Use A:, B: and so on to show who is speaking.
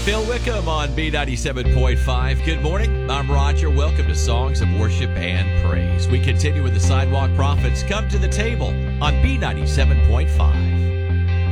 A: Phil Wickham on B97.5. Good morning. I'm Roger. Welcome to Songs of Worship and Praise. We continue with the Sidewalk Prophets. Come to the table on B97.5.